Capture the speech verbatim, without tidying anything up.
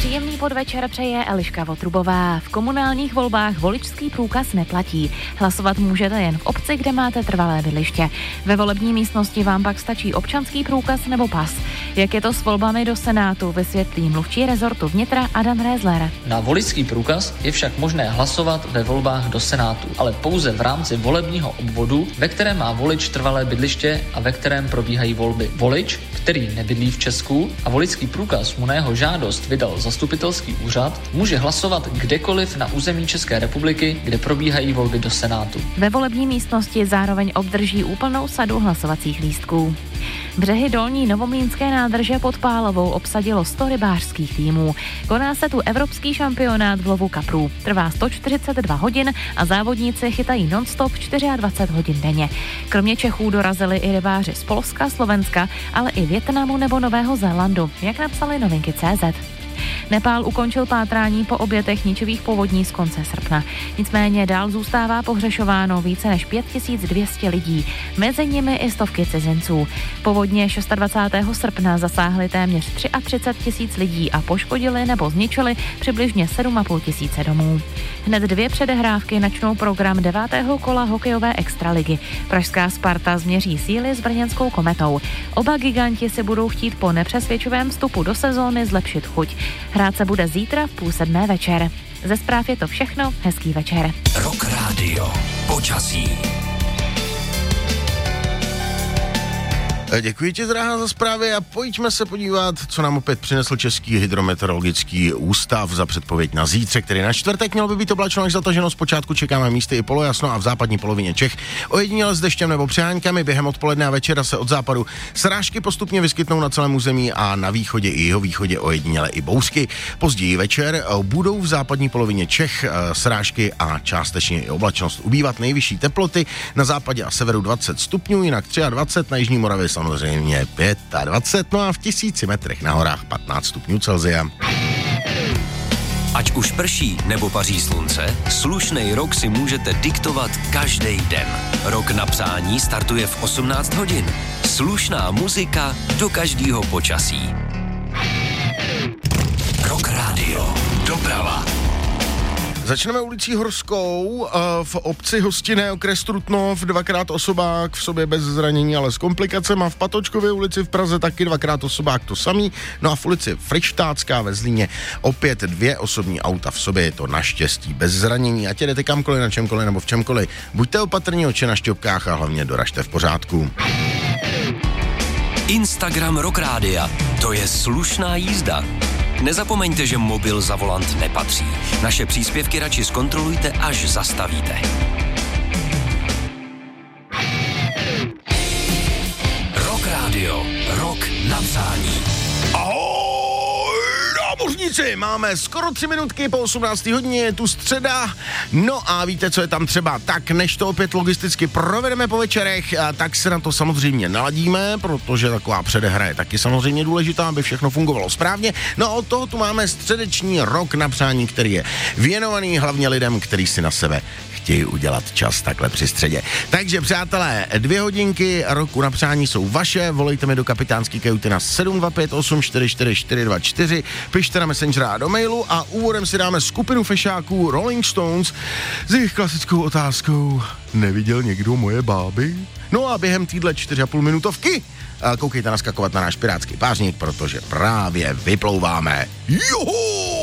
Příjemný podvečer přeje Eliška Votrubová. V komunálních volbách voličský průkaz neplatí. Hlasovat můžete jen v obci, kde máte trvalé bydliště. Ve volební místnosti vám pak stačí občanský průkaz nebo pas. Jak je to s volbami do Senátu, vysvětlí mluvčí rezortu vnitra Adam Rézler. Na voličský průkaz je však možné hlasovat ve volbách do Senátu, ale pouze v rámci volebního obvodu, ve kterém má volič trvalé bydliště a ve kterém probíhají volby. Volič, který nebydlí v Česku a voličský průkaz mu na jeho žádost vydal zastupitelský úřad, může hlasovat kdekoliv na území České republiky, kde probíhají volby do Senátu. Ve volební místnosti zároveň obdrží úplnou sadu hlasovacích lístků. Břehy Dolní Novomlýnské nádrže pod Pálovou obsadilo sto rybářských týmů. Koná se tu evropský šampionát v lovu kaprů. Trvá sto čtyřicet dva hodin a závodníci chytají non-stop dvacet čtyři hodin denně. Kromě Čechů dorazili i rybáři z Polska, Slovenska, ale i Vietnamu nebo Nového Zélandu, jak napsali novinky tečka cé zet. Nepál ukončil pátrání po obětech ničivých povodní z konce srpna. Nicméně dál zůstává pohřešováno více než pět tisíc dvě stě lidí, mezi nimi i stovky cizinců. Povodně dvacátého šestého srpna zasáhly téměř třicet tři tisíc lidí a poškodili nebo zničili přibližně sedm a půl tisíce domů. Hned dvě předehrávky načnou program devátého kola hokejové extraligy. Pražská Sparta změří síly s brněnskou Kometou. Oba giganti si budou chtít po nepřesvědčivém vstupu do sezóny zlepšit chuť. Hrát se bude zítra v půl sedmé večer. Ze zpráv je to všechno, hezký večer. Rock Radio. Počasí. Děkuji ti, drahá, za zprávy a pojďme se podívat, co nám opět přinesl Český hydrometeorologický ústav za předpověď na zítřek, který na čtvrtek mělo by být oblačno až zataženo. Zpočátku čekáme místy i polojasno a v západní polovině Čech ojediněle s deštěm nebo přeháňkami. Během odpoledne a večera se od západu srážky postupně vyskytnou na celém území a na východě i jihovýchodě ojediněle i bouřky. Později večer budou v západní polovině Čech srážky a částečně i oblačnost ubývat. Nejvyšší teploty na západě a severu dvacet stupňů, jinak dvacet tři, na jižní Moravě samozřejmě dvacet pět, no a v tisíci metrech na horách patnáct stupňů Celsia. Ať už prší nebo paří slunce, slušnej rok si můžete diktovat každý den. Rok na přání startuje v osmnáct hodin. Slušná muzika do každého počasí. Rock Radio. Doprava. Začneme ulicí Horskou, v obci Hostinné, okres Trutnov, dvakrát osobák, v sobě bez zranění, ale s komplikacemi. V Patočkově ulici v Praze taky dvakrát osobák, to samý. No a v ulici Frištácká ve Zlíně opět dvě osobní auta v sobě, je to naštěstí bez zranění. Ať jdete kamkoliv, na čemkoliv nebo v čemkoliv, buďte opatrní, oči na šťopkách a hlavně doražte v pořádku. Instagram Rock Rádia, to je slušná jízda. Nezapomeňte, že mobil za volant nepatří. Naše příspěvky radši zkontrolujte, až zastavíte. Rock Radio. Rock na přání. Ahoj, námořníci, máme skoro tři minutky po osmnácté hodině, je tu středa, no a víte, co je tam třeba, tak než to opět logisticky provedeme po večerech, tak se na to samozřejmě naladíme, protože taková předehra je taky samozřejmě důležitá, aby všechno fungovalo správně, no a od toho tu máme středeční rok na přání, který je věnovaný hlavně lidem, kteří si na sebe chtějí udělat čas takhle při středě. Takže přátelé, dvě hodinky roku na přání jsou vaše, volejte mi do kapitánský kajuty na sedm dva pět osm čtyři čtyři čtyři dva čtyři, pište na Messengera a do mailu a úvodem si dáme skupinu fešáků Rolling Stones s jejich klasickou otázkou: neviděl někdo moje báby? No a během týdle čtyři a půl minutovky koukejte naskakovat na náš pirátský pářník, protože právě vyplouváme. Juhu!